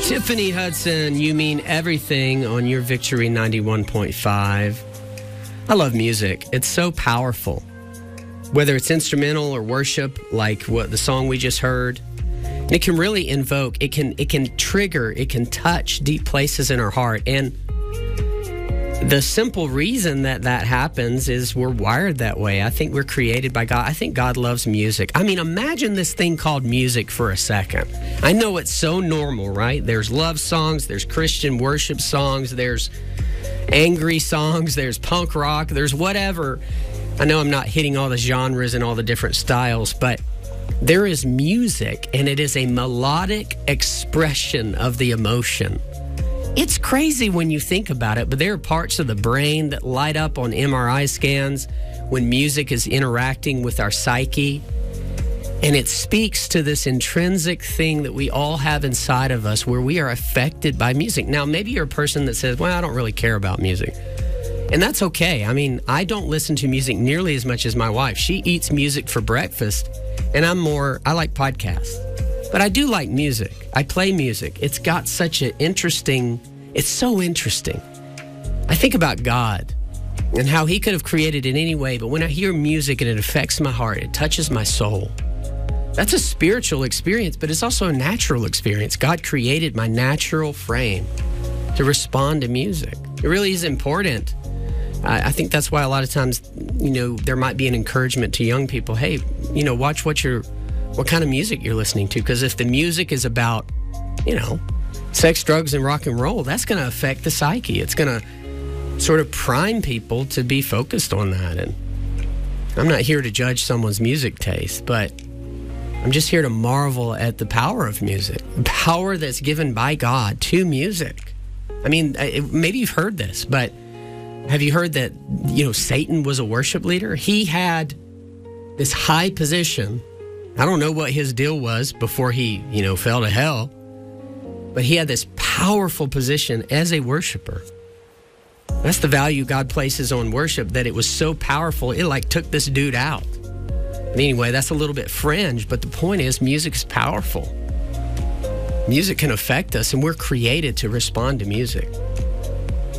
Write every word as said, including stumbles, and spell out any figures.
Tiffany Hudson, You Mean Everything on your Victory ninety-one point five. I love music. It's so powerful. Whether it's instrumental or worship, like what the song we just heard, it can really invoke, it can it can trigger, it can touch deep places in our heart. And the simple reason that that happens is we're wired that way. I think we're created by God. I think God loves music. I mean, imagine this thing called music for a second. I know it's so normal, right? There's love songs, there's Christian worship songs, there's angry songs, there's punk rock, there's whatever. I know I'm not hitting all the genres and all the different styles, but there is music, and it is a melodic expression of the emotion. It's crazy when you think about it, but there are parts of the brain that light up on M R I scans when music is interacting with our psyche. And it speaks to this intrinsic thing that we all have inside of us where we are affected by music. Now, maybe you're a person that says, well, I don't really care about music. And that's okay. I mean, I don't listen to music nearly as much as my wife. She eats music for breakfast, and I'm more, I like podcasts. But I do like music. I play music. It's got such an interesting, it's so interesting. I think about God and how he could have created it any way, but when I hear music and it affects my heart, it touches my soul. That's a spiritual experience, but it's also a natural experience. God created my natural frame to respond to music. It really is important. I think that's why a lot of times, you know, there might be an encouragement to young people. Hey, you know, watch what you're, what kind of music you're listening to. Because if the music is about, you know, sex, drugs, and rock and roll, that's going to affect the psyche. It's going to sort of prime people to be focused on that. And I'm not here to judge someone's music taste, but I'm just here to marvel at the power of music, power that's given by God to music. I mean, it, maybe you've heard this, but have you heard that, you know, Satan was a worship leader? He had this high position. I don't know what his deal was before he, you know, fell to hell, but he had this powerful position as a worshiper. That's the value God places on worship, that it was so powerful, it like took this dude out. But anyway, that's a little bit fringe, but the point is music is powerful. Music can affect us, and we're created to respond to music.